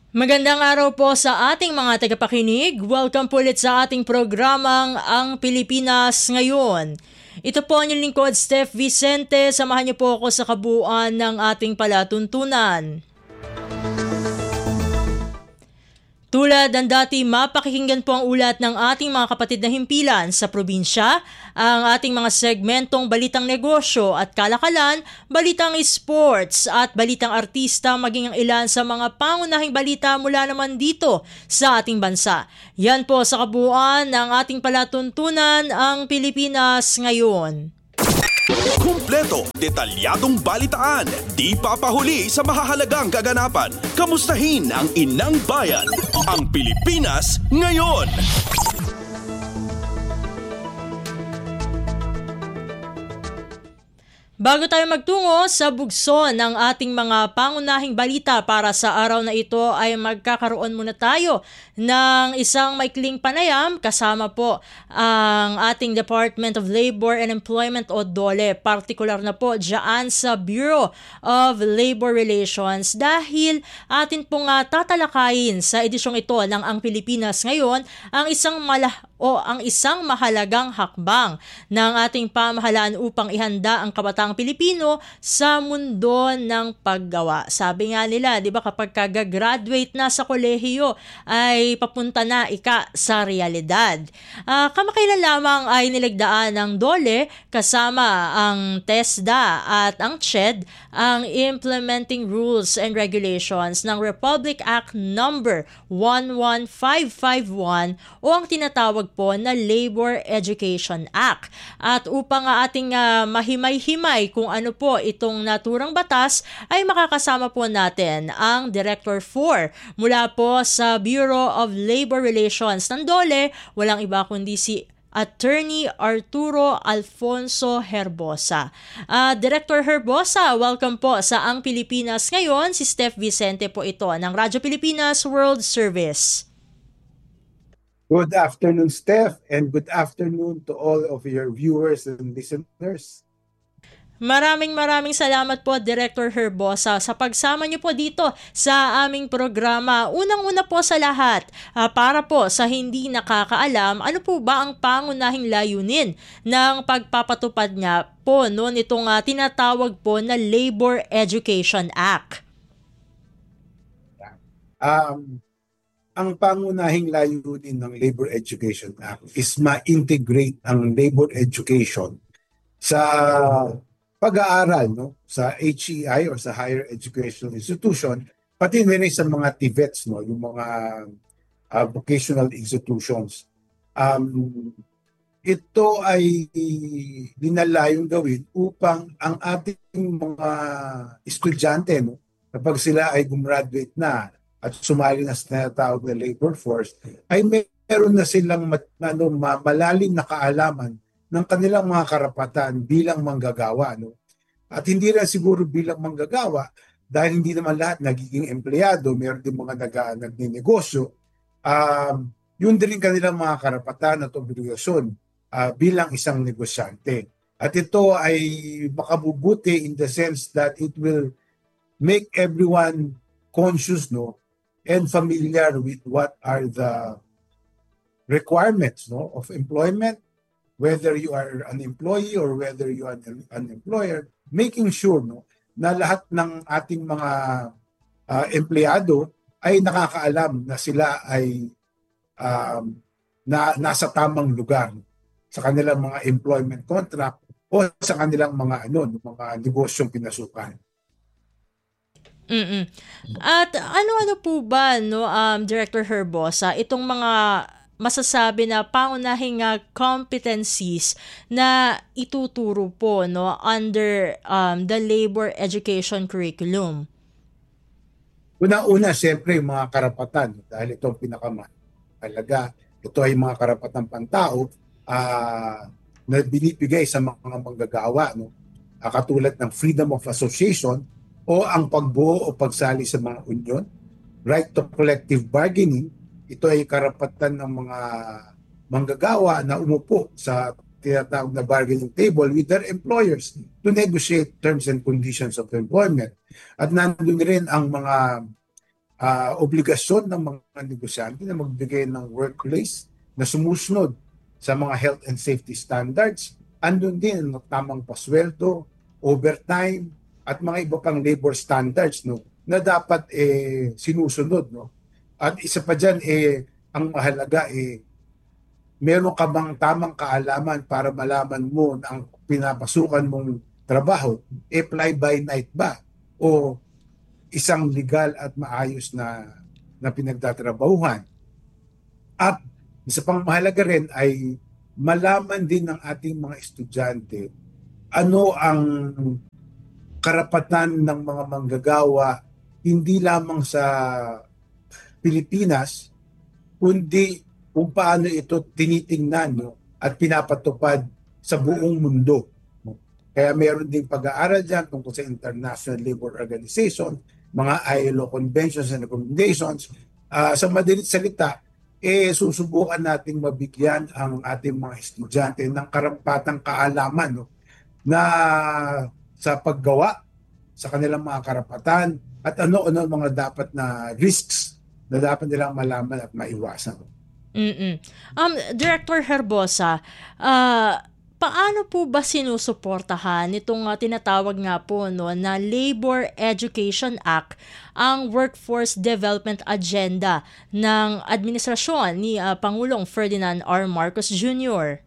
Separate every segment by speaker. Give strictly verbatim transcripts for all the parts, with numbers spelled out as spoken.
Speaker 1: Magandang araw po sa ating mga tagapakinig. Welcome po ulit sa ating programang Ang Pilipinas Ngayon. Ito po ang inyong lingkod, Steph Vicente. Samahan niyo po ako sa kabuuan ng ating palatuntunan. Tulad ng dati, mapakikinggan po ang ulat ng ating mga kapatid na himpilan sa probinsya, ang ating mga segmentong balitang negosyo at kalakalan, balitang sports at balitang artista, maging ang ilan sa mga pangunahing balita mula naman dito sa ating bansa. Yan po sa kabuuan ng ating palatuntunan, ang Pilipinas Ngayon.
Speaker 2: Kumpleto, detalyadong balitaan, di papahuli sa mahahalagang kaganapan. Kamustahin ang inang bayan, ang Pilipinas Ngayon.
Speaker 1: Bago tayo magtungo sa bugso ng ating mga pangunahing balita para sa araw na ito, ay magkakaroon muna tayo ng isang maikling panayam kasama po ang ating Department of Labor and Employment o DOLE, partikular na po dyan sa Bureau of Labor Relations, dahil atin pong uh, tatalakayin sa edisyong ito ng Ang Pilipinas Ngayon ang isang malah o ang isang mahalagang hakbang ng ating pamahalaan upang ihanda ang kabataan Pilipino sa mundo ng paggawa. Sabi nga nila, di ba, kapag kagagraduate na sa kolehiyo ay papunta na ika sa realidad. Uh, kamakailan lamang ay nilagdaan ng DOLE kasama ang TESDA at ang C H E D ang Implementing Rules and Regulations ng Republic Act number one one five five one o ang tinatawag po na Labor Education Act. At upang ating uh, mahimay-himay kung ano po itong naturang batas, ay makakasama po natin ang Director four mula po sa Bureau of Labor Relations ng DOLE, walang iba kundi si Attorney Arturo Alfonso Herbosa. Uh, Director Herbosa, welcome po sa Ang Pilipinas Ngayon. Si Steph Vicente po ito ng Radyo Pilipinas World Service.
Speaker 3: Good afternoon, Steph, and good afternoon to all of your viewers and listeners.
Speaker 1: Maraming maraming salamat po, Director Herbosa, sa pagsama niyo po dito sa aming programa. Unang-una po sa lahat, uh, para po sa hindi nakakaalam, ano po ba ang pangunahing layunin ng pagpapatupad niya po no, nitong uh, tinatawag po na Labor Education Act?
Speaker 3: Um... Ang pangunahing layunin ng Labor Education Act is ma-integrate ang labor education sa pag-aaral, no, sa H E I or sa higher educational institution, pati na rin sa mga T V E Ts, no, yung mga uh, vocational institutions. Um, ito ay dinalayong gawin upang ang ating mga estudyante, no, kapag sila ay gumraduate na at sumali na sa tinatawag na labor force, ay meron na silang mat, ano, malalim na kaalaman ng kanilang mga karapatan bilang manggagawa. No? At hindi rin siguro bilang manggagawa, dahil hindi naman lahat nagiging empleyado, meron din mga nag, nagninegosyo, um, yun din kanilang mga karapatan at obligasyon uh, bilang isang negosyante. At ito ay makabubuti in the sense that it will make everyone conscious, no, and familiar with what are the requirements, no, of employment, whether you are an employee or whether you are an employer, making sure, no, na lahat ng ating mga uh, empleyado ay nakakaalam na sila ay um, na, nasa tamang lugar sa kanilang mga employment contract o sa kanilang mga ano, mga negosyong pinasukan.
Speaker 1: Mm-mm. At ano-ano po ba, no, um, Director Herbosa, itong mga masasabi na pangunahing uh, competencies na ituturo po, no, under um, the labor education curriculum?
Speaker 3: Una-una, siyempre, yung mga karapatan, dahil ito ang pinakamahalaga. Ito ay mga karapatan pantao uh, na binibigay sa mga manggagawa, no? Uh, katulad ng freedom of association, o ang pagbuo o pagsali sa mga union, right to collective bargaining. Ito ay karapatan ng mga manggagawa na umupo sa tinatawag na bargaining table with their employers to negotiate terms and conditions of employment. At nandun rin ang mga uh, obligasyon ng mga negosyante na magbigay ng workplace na sumusunod sa mga health and safety standards. Andun din ang tamang pasweldo, overtime, at mga iba pang labor standards, no, na dapat eh, sinusunod. No? At isa pa dyan, eh, ang mahalaga, eh, meron ka bang tamang kaalaman para malaman mo na ang pinapasukan mong trabaho, eh, fly by night ba? O isang legal at maayos na, na pinagtatrabahuhan. At isa pang mahalaga rin ay malaman din ng ating mga estudyante ano ang karapatan ng mga manggagawa hindi lamang sa Pilipinas, kundi kung paano ito tinitingnan, no, at pinapatupad sa buong mundo. No? Kaya meron ding pag-aaral dyan tungkol sa International Labour Organization, mga I L O conventions and recommendations. Uh, sa madalit salita, eh susubukan nating mabigyan ang ating mga estudyante ng karampatang kaalaman, no, na sa paggawa sa kanilang mga karapatan at ano-ano mga dapat na risks na dapat nilang malaman at maiwasan.
Speaker 1: Mm-mm. Um, Director Herbosa, uh, paano po ba sinusuportahan itong uh, tinatawag nga po, no, na Labor Education Act ang Workforce Development Agenda ng administrasyon ni uh, Pangulong Ferdinand R. Marcos Junior?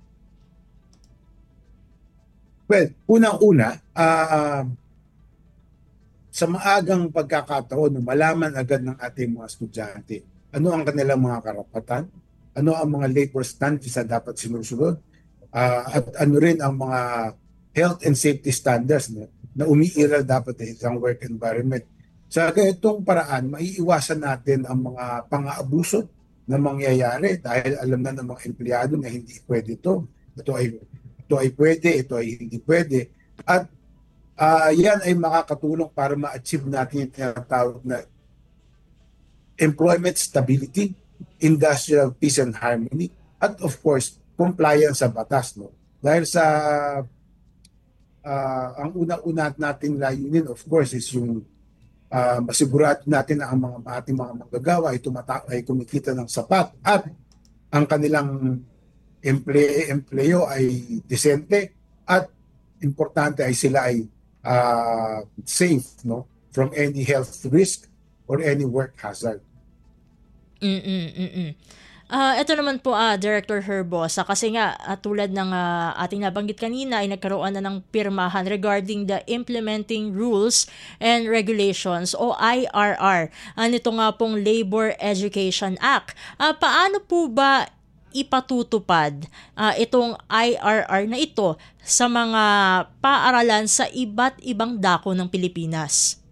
Speaker 3: Well, unang-una, uh, sa maagang pagkakataon, malaman agad ng ating mga estudyante ano ang kanilang mga karapatan, ano ang mga labor standards na dapat sinusunod, uh, at ano rin ang mga health and safety standards na, na umiiral dapat sa isang work environment. Sa ganitong paraan, maiiwasan natin ang mga pang-aabuso na mangyayari dahil alam na ng mga empleyado na hindi pwede ito. Ito ay, ito ay pwede, ito ay hindi pwede. At uh, yan ay makakatulong para ma-achieve natin yung tinatawag na employment stability, industrial peace and harmony, at of course, compliance sa batas. No? Dahil sa uh, ang una-una nating layunin, of course, is yung uh, masigurado natin na ang mga ating mga manggagawa ay, tumata- ay kumikita ng sapat at ang kanilang emple- empleyo ay desente at importante ay sila ay uh, safe, no, from any health risk or any work hazard.
Speaker 1: Mm-mm, mm-mm. Uh, ito naman po, ah, Director Herbosa, kasi nga uh, tulad ng uh, ating nabanggit kanina ay nagkaroon na ng pirmahan regarding the Implementing Rules and Regulations o I R R. Uh, nito nga pong Labor Education Act. Uh, paano po ba ipatutupad uh, itong I R R na ito sa mga paaralan sa iba't ibang dako ng Pilipinas?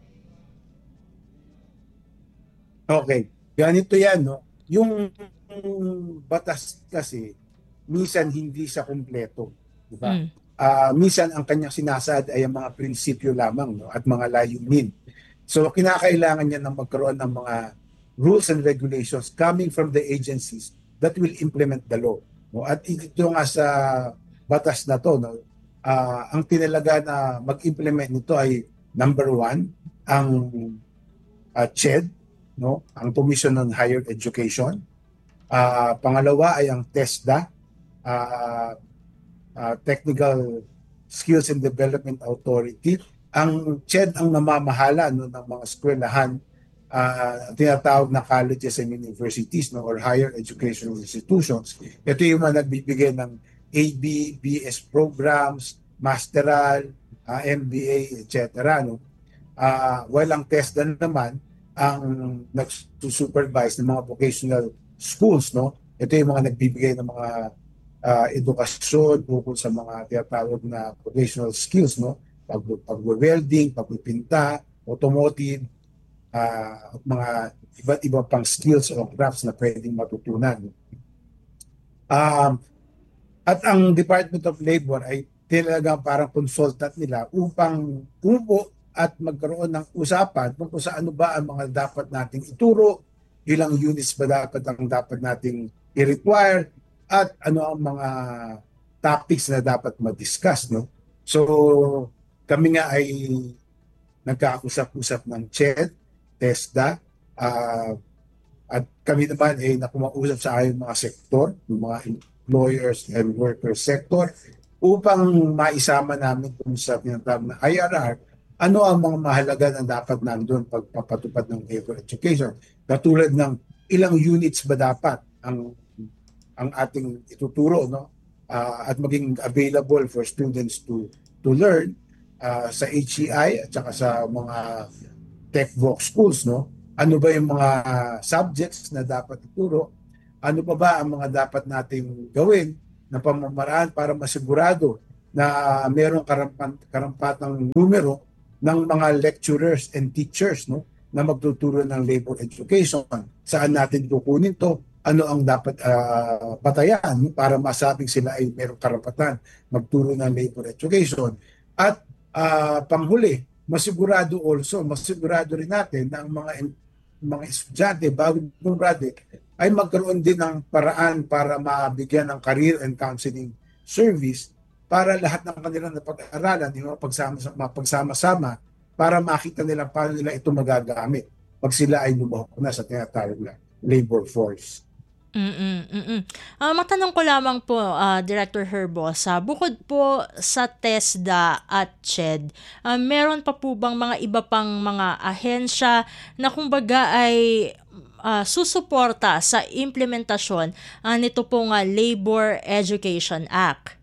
Speaker 3: Okay. Ganito yan, no? Yung batas kasi, minsan hindi siya kumpleto. Diba? Mm. Uh, minsan ang kanyang sinasad ay ang mga prinsipyo lamang, no? At mga layunin. So, kinakailangan niya na magkaroon ng mga rules and regulations coming from the agencies that will implement the law. No? At ito nga sa batas na to, no? Uh, ang tinalaga na mag-implement nito ay number one, ang uh, C H E D, no, ang Commission on Higher Education. Uh, pangalawa ay ang TESDA, uh, uh, Technical Skills and Development Authority. Ang C H E D ang namamahala, no, ng mga eskwelahan, uh, tinatawag na colleges and universities, no, or higher educational institutions. Ito yung mga nagbibigay ng A B, B S programs, masteral, uh, M B A, et cetera. No? Uh, while ang TESDA naman ang nag-supervise ng mga vocational schools, no? Ito yung mga nagbibigay ng mga uh, edukasyon tungkol sa mga tinatawag na vocational skills, no? Pag pag-welding, pagpipinta, automotive, uh, mga iba't iba pang skills o crafts na pwedeng matutunan. Um, at ang Department of Labor ay talagang parang consultant nila upang umupo at magkaroon ng usapan kung sa ano ba ang mga dapat nating ituro, ilang units ba dapat ang dapat nating i-require, at ano ang mga topics na dapat ma-discuss. No? So, kami nga ay nagkausap-usap ng C H E D, TESDA, Uh, at kami naman ay nakumausap sa aking mga sektor, yung mga employers and workers sector, upang maisama namin kung sa tinatawag na I R R, ano ang mga mahalaga na dapat nandun pagpapatupad ng labor education. Katulad ng ilang units ba dapat ang ang ating ituturo, no? Uh, at maging available for students to to learn uh, sa H E I at saka sa mga tech voc schools, no? Ano ba yung mga subjects na dapat ituro? Ano pa ba ang mga dapat nating gawin na pamamaraan para masigurado na merong karampan, karampatang numero ng mga lecturers and teachers, no, na magtuturo ng labor education. Saan natin kukunin to? Ano ang dapat uh, patayan, no, para masabing sila ay merong karapatan magturo ng labor education. At uh, panghuli, masigurado also, masigurado rin natin na ang mga mga estudyante bago graduate ay magkaroon din ng paraan para mabigyan ng career and counseling service para lahat ng kanilang napag-aralan, yung mapagsama-sama para makita nila paano nila ito magagamit pag sila ay lumahok na sa tinatawag na labor force.
Speaker 1: Mm-mm, mm-mm. Uh, matanong ko lamang po, uh, Director Herbosa, bukod po sa TESDA at C H E D, uh, meron pa po bang mga iba pang mga ahensya na kumbaga ay uh, susuporta sa implementasyon uh, nito pong uh, Labor Education Act?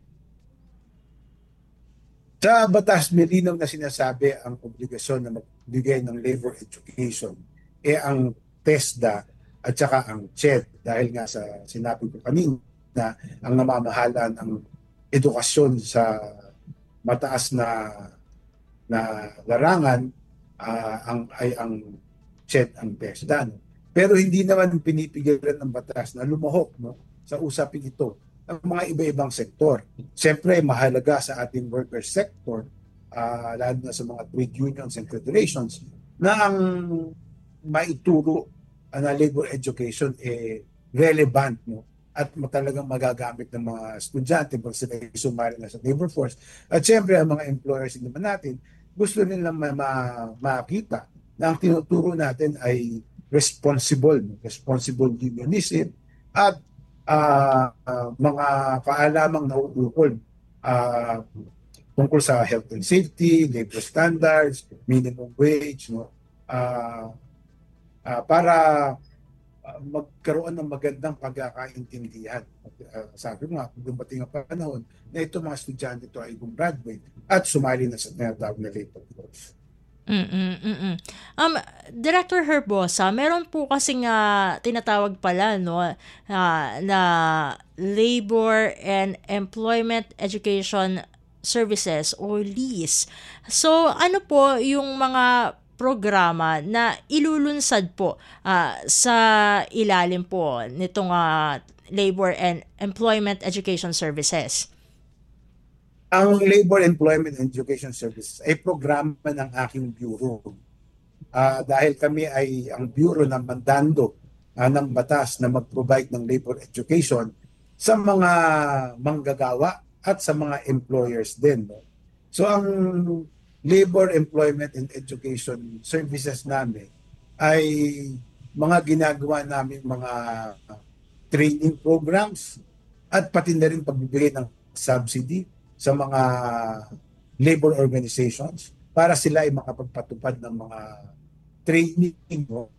Speaker 3: Sa batas, malinaw na sinasabi ang obligasyon na magbigay ng labor education. Eh ang TESDA at saka ang C H E D, dahil nga sa sinabi ko kanina, ang namamahala ng edukasyon sa mataas na na larangan uh, ang ay ang C H E D, ang TESDA. No? Pero hindi naman pinipigilan ng batas na lumahok, no, sa usapin ito ang mga iba-ibang sektor. Siyempre, mahalaga sa ating worker sector, uh, lalo na sa mga trade unions and federations, na ang maituro na labor education eh relevant, no, at talagang magagamit ng mga estudyante pag sila sumali na sa labor force. At siyempre ang mga employers din naman natin gusto nilang ma- ma- makita na ang tinuturo natin ay responsible, no? responsible unionism at uh, uh, mga kaalamang nauukol uh, tungkol sa health and safety, labor standards, minimum wage, no, uh, Uh, para uh, magkaroon ng magandang pagkakaintindihan. Uh, sabi nga, kung dumating ang panahon na ito mga estudyante ito ay gumraduate at sumali na sa tinatawag na labor force.
Speaker 1: Mm-mm-mm. Um, Director Herbosa, meron po kasing uh, tinatawag pala, no, uh, na Labor and Employment Education Services or L E A S. So, ano po yung mga programa na ilulunsad po uh, sa ilalim po nitong uh, Labor and Employment Education Services?
Speaker 3: Ang Labor Employment Education Services ay programa ng aking bureau. Uh, dahil kami ay ang bureau na mandando uh, ng batas na mag-provide ng labor education sa mga manggagawa at sa mga employers din. No? So ang Labor, Employment, and Education Services namin ay mga ginagawa namin mga training programs at pati na rin pagbibigay ng subsidy sa mga labor organizations para sila ay makapagpatupad ng mga training, no,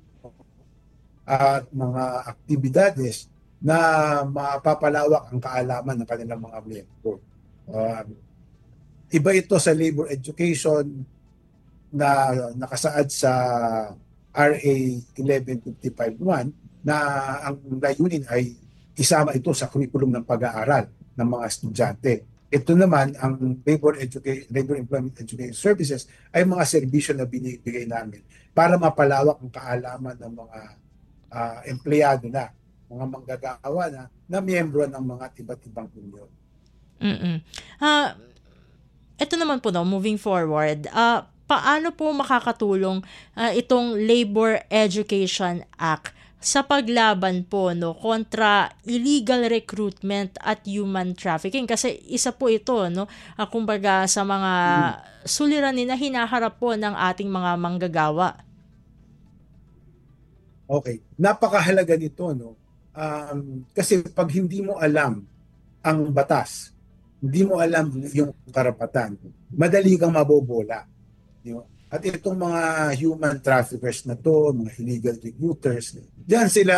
Speaker 3: at mga aktibidades na mapapalawak ang kaalaman ng kanilang mga miyembro. Uh, Iba ito sa labor education na nakasaad sa R A eleven fifty-five one na ang layunin ay isama ito sa curriculum ng pag-aaral ng mga estudyante. Ito naman, ang Labor Education, Labor Employment Education Services ay mga serbisyo na binibigay namin para mapalawak ang kaalaman ng mga uh, empleyado na, mga manggagawa na, na miyembro ng mga iba't ibang union.
Speaker 1: Mm-mm. Uh, ito naman po, no, moving forward, uh, paano po makakatulong uh, itong Labor Education Act sa paglaban po, no, kontra illegal recruitment at human trafficking? Kasi isa po ito, no, uh, kumbaga sa mga suliranin na hinaharap po ng ating mga manggagawa.
Speaker 3: Okay. Napakahalaga nito, no? Um, kasi pag hindi mo alam ang batas, hindi mo alam yung karapatan, madali kang mabobola. Di ba? At itong mga human traffickers na to, mga illegal recruiters, diyan sila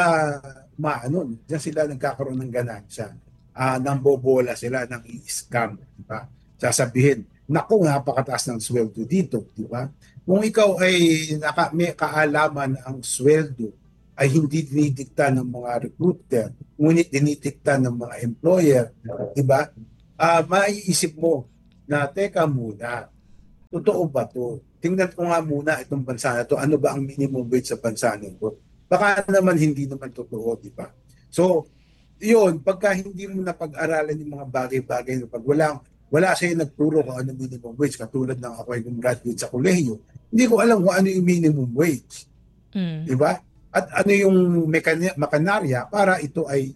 Speaker 3: maano, diyan sila nagkakaroon ng ganansya. Ah, nang bobola sila ng i-scam, di ba? Sasabihin, naku, napakataas ng sweldo dito, di ba? Kung ikaw ay naka, may kaalaman ang sweldo ay hindi dinidikta ng mga recruiter, ngunit dinidikta ng mga employer, di ba? Ah, maiisip mo na, teka muna, totoo ba to? Tingnan ko nga muna itong bansa na to. Ano ba ang minimum wage sa bansa nito? Baka naman hindi naman totoo, di ba? So, yun, pagka hindi mo napag-aralan yung mga bagay-bagay, pag wala, wala sa'yo nagturo kung ano minimum wage, katulad ng ako ay gumraduate sa kolehiyo, hindi ko alam kung ano yung minimum wage.
Speaker 1: Mm.
Speaker 3: Di ba? At ano yung mekanya, makanarya para ito ay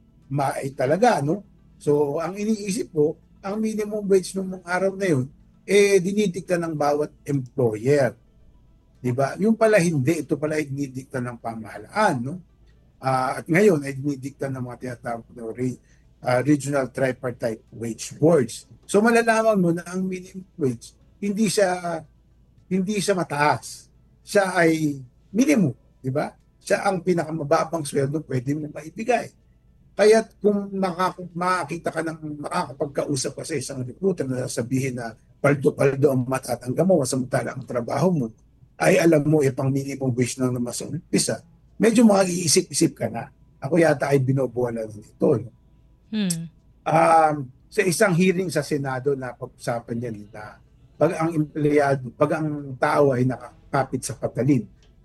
Speaker 3: mai talaga, no? So, ang iniisip ko, ang minimum wage nung mga araw na yun, eh dinidikta ng bawat employer. 'Di ba? Yung pala hindi, ito pala ay dinidikta ng pamahalaan, no? Ah, at ngayon ay dinidikta ng mga tinatawag na re, ah, regional tripartite wage boards. So malalaman mo na ang minimum wage hindi siya hindi siya mataas. Siya ay minimum, 'di ba? Siya ang pinakamababang sweldo pwede mo maibigay. Kaya kung makak- makakita ka ng makakapagkausap ka sa isang recruiter na sabihin na paldo-paldo ang matatanggap mo, samantala ang trabaho mo, ay alam mo, eh, pang minimum wage lang naman sa umpisa, medyo makaiisip-isip ka na. Ako yata ay binobola na nito. No?
Speaker 1: Hmm.
Speaker 3: Um, sa isang hearing sa Senado na pag-usapan niya na pag ang empleyado, pag ang tao ay nakakapit sa patalin,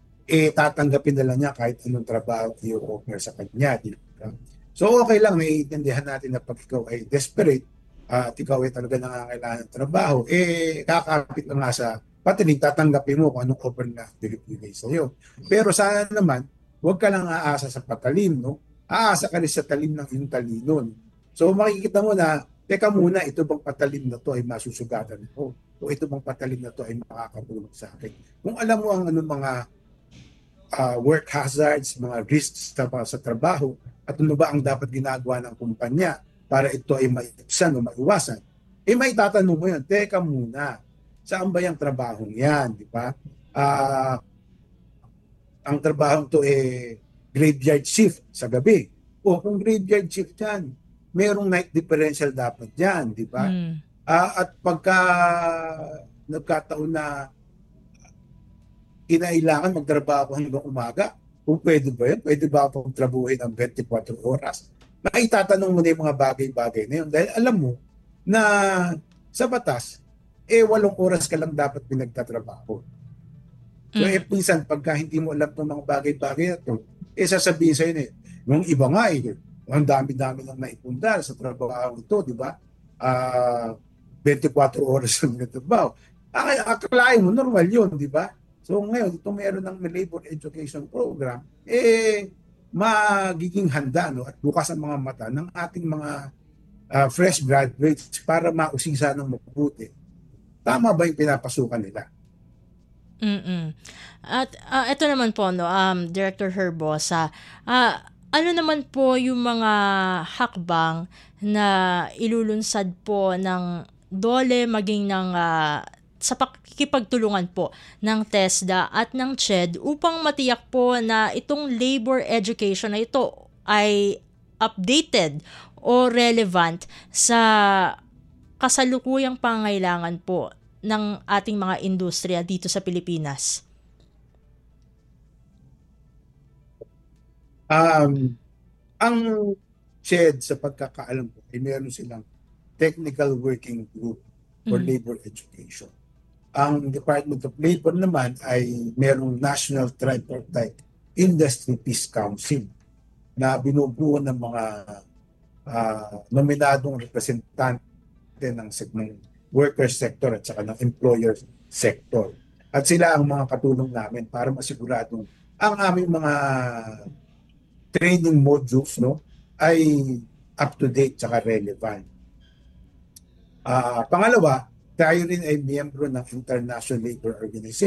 Speaker 3: eh tatanggapin na lang niya kahit anong trabaho i-offer sa kanya. Di ba? So okay lang, naiintindihan natin na pag ikaw ay desperate uh, at ikaw ay talaga nangangailangan ng trabaho, eh kakapit na nga sa pataling, tatanggapin mo kung anong offer na binibigay sa iyo. Pero sana naman, huwag ka lang aasa sa patalim, no? Aasa ka rin sa talim ng iyong talino. So makikita mo na, teka muna, ito bang patalim na to ay masusugatan ko? O ito bang patalim na to ay makakatulong sa akin? Kung alam mo ang anong mga uh, work hazards, mga risks sa, sa trabaho, at ano ba ang dapat ginagawa ng kumpanya para ito ay maibsan o maiwasan, eh may tatanong mo yun, teka muna, saan ba yung trabahong yan, di ba? Uh, ang trabahong to eh graveyard shift sa gabi. O kung graveyard shift yan, merong night differential dapat yan, di ba? Mm. Uh, at pagka nagkataon na kinailangan magtrabaho hanggang umaga, kung pwede ba yun? Pwede ba akong trabuhin ng twenty-four oras? Naitatanong mo na yung mga bagay-bagay na yun dahil alam mo na sa batas, eh walong oras ka lang dapat pinagtatrabaho. So mm. eh pinsan, pagka hindi mo alam ng mga bagay-bagay na to, eh sasabihin sa'yo na, yung iba nga eh, ang dami-dami lang naipundar sa trabaho ito, di ba? Uh, twenty-four oras lang nagtatrabaho. Akalain mo, normal yun, di ba? So ngayon, ito meron ng labor education program, eh magiging handa, no, at bukas ang mga mata ng ating mga uh, fresh graduates para mausisa ng mabuti. Tama ba yung pinapasukan nila?
Speaker 1: Mm-mm. At uh, ito naman po, no, um, Director Herbosa, uh, ano naman po yung mga hakbang na ilulunsad po ng DOLE maging ng uh, sa pakikipagtulungan po ng TESDA at ng C H E D upang matiyak po na itong labor education na ito ay updated o relevant sa kasalukuyang pangailangan po ng ating mga industriya dito sa Pilipinas?
Speaker 3: Um, ang C H E D sa pagkakaalam ko ay meron silang Technical Working Group for mm. Labor Education. Ang Department of Labor naman ay merong National Tripartite Industry Peace Council na binubuo ng mga uh, nominadong representante ng, ng worker sector at saka ng employer sector. At sila ang mga katulong namin para masiguradong ang aming mga training modules, no, ay up-to-date at relevant. Uh, pangalawa, tayo rin ay miyembro ng International Labor Organization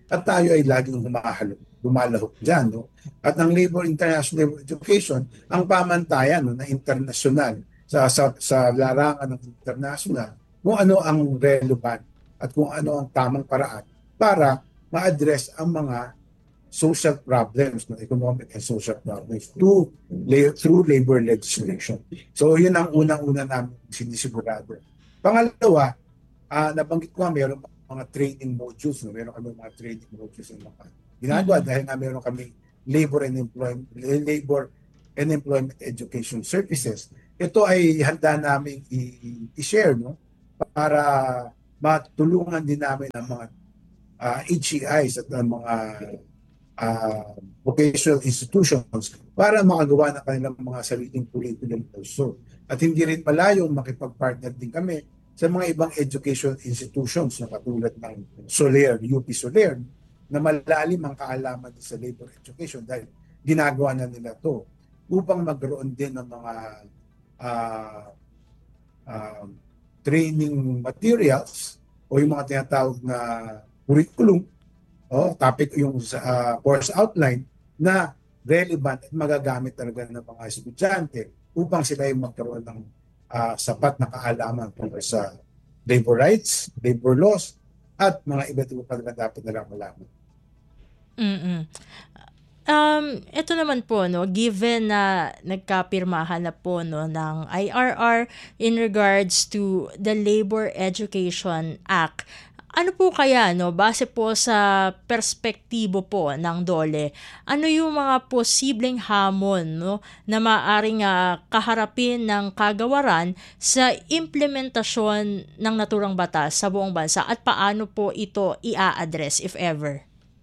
Speaker 3: At tayo ay laging humahalo, lumalahok dyan. No? At ang labor, international labor education, ang pamantayan no, na internasyonal sa, sa, sa larangan ng international, kung ano ang relevant at kung ano ang tamang paraan para ma-address ang mga social problems, no, economic and social problems to, through labor legislation. So yun ang unang-una namin sinisigurado. Pangalawa, uh, nabanggit ko nga meron mga training modules, no? Meron kami mga training modules ng mga ginagawa mm-hmm. dahil nga meron kami labor and employment labor and employment education services. Ito ay handa namin i-share no para matulungan din namin ang mga uh, H E Is at ang mga uh, vocational institutions para makagawa ng kanilang mga sariling curriculum also. At hindi rin malayo makipag-partner din kami sa mga ibang education institutions na katulad ng Soler, U P Soler, na malalim ang kaalaman sa labor education dahil ginagawa na nila to upang magkaroon din ng mga uh, uh, training materials o yung mga tinatawag na curriculum o topic yung uh, course outline na relevant at magagamit talaga ng mga estudyante upang sila ay magkaroon ng Uh, sapat na kaalaman tungkol sa labor rights, labor laws, at mga iba't ibang pa dapat na malaman.
Speaker 1: Mm-mm. Um, ito naman po, no, given na nagkapirmahan na po no, ng I R R in regards to the Labor Education Act, ano po kaya, no, base po sa perspektibo po ng DOLE, ano yung mga posibleng hamon no, na maaaring uh, kaharapin ng kagawaran sa implementasyon ng naturang batas sa buong bansa at paano po ito i-address if ever?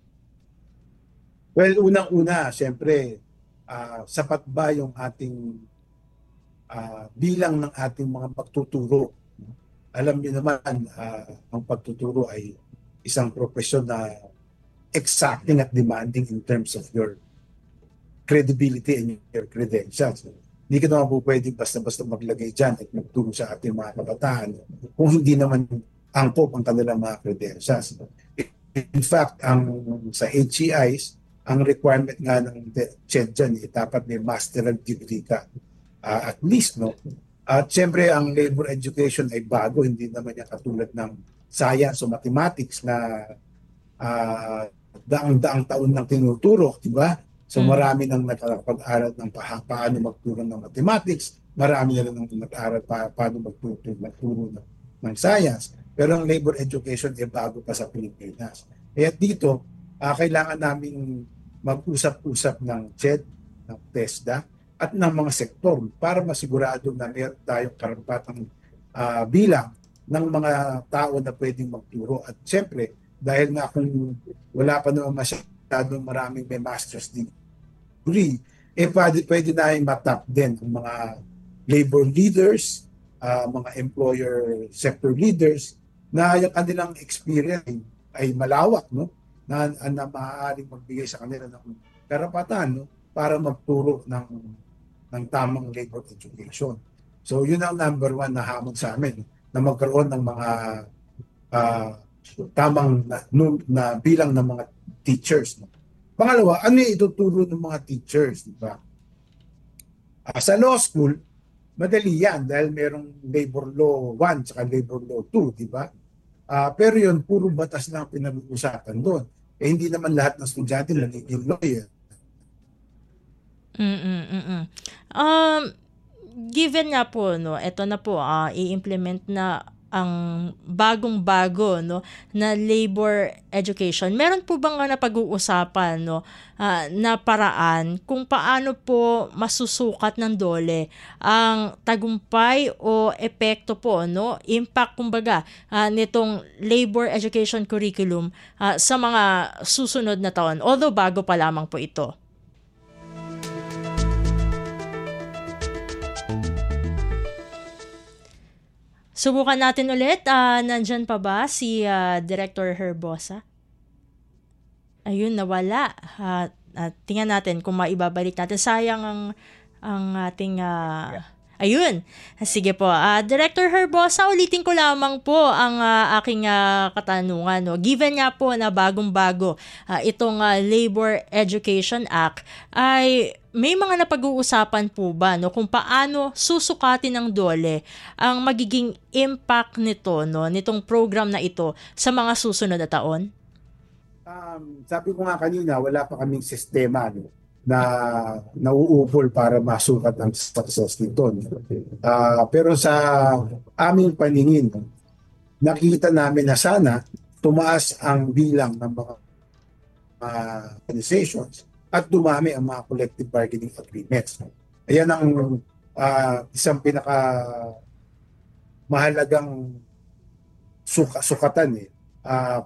Speaker 3: Well, unang-una, siyempre, uh, sapat ba yung ating uh, bilang ng ating mga pagtuturo? Alam niyo naman, uh, ang pagtuturo ay isang profesyon na exacting at demanding in terms of your credibility and your credentials. Hindi ka naman po pwedeng basta-basta maglagay dyan at magturo sa ating mga kabataan kung hindi naman angkop ang kanilang mga credentials. In fact, ang sa H E Is, ang requirement nga ng C H E D dyan, eh, dapat may masteral degree ka. Uh, at least, no? At siyempre, ang labor education ay bago, hindi naman yan katulad ng science o mathematics na uh, daang-daang taon nang tinuturo, di ba? So marami nang nakapag-aral ng pa- paano magturo ng mathematics, marami na rin nang nag-aral pa- paano magturo, magturo ng, ng science. Pero ang labor education ay bago pa sa Pilipinas. Kaya dito, uh, kailangan naming mag-usap-usap ng C H E D, ng TESDA, at ng mga sektor para masigurado na meron tayong karapatang uh, bilang ng mga tao na pwedeng magturo. At siyempre, dahil nga kung wala pa naman masyadong maraming may master's degree, eh pwede, pwede na yung matap din ang mga labor leaders, uh, mga employer sector leaders, na yung kanilang experience ay malawak, no? na, na maaaring magbigay sa kanila ng karapatan, no? para magturo ng ng tamang labor education. So yun ang number one na hamon sa amin, na magkaroon ng mga uh, tamang na, na bilang ng mga teachers. No? Pangalawa, ano yung ituturo ng mga teachers? Diba? Uh, sa law school, madali yan dahil merong labor law one at labor law two, di ba? Uh, pero yun, puro batas lang pinag-uusapan doon. Eh hindi naman lahat ng estudyante nagiging lawyer.
Speaker 1: Mm-mm-mm. Um, given nga po, no, eto na po, uh, i-implement na ang bagong-bago no na labor education. Meron po bang napag-uusapan no uh, na paraan kung paano po masusukat ng DOLE ang tagumpay o epekto po no impact kumbaga uh, nitong labor education curriculum uh, sa mga susunod na taon, although bago pa lamang po ito? Subukan natin ulit. Uh, nandyan pa ba si uh, Director Herbosa? Ayun, nawala. Uh, uh, tingnan natin kung maibabalik natin. Sayang ang, ang ating... Uh, Ayun. Sige po. Ah, Director Herbosa, ulitin ko lamang po ang ah, aking ah, katanungan. No? Given nga po na bagong-bago ah, itong ah, Labor Education Act, ay may mga napag-uusapan po ba no kung paano susukatin ng DOLE ang magiging impact nito no nitong program na ito sa mga susunod na taon?
Speaker 3: Um, sabi ko nga kanina, wala pa kaming sistema no, na nauupol para masukat ang success nito. No? Ah, pero sa aming paningin, no, nakita namin na sana tumaas ang bilang ng mga uh, organizations at dumami ang mga collective bargaining agreements. No? Ayan ang uh, isang pinaka mahalagang suka, sukatan eh. Uh,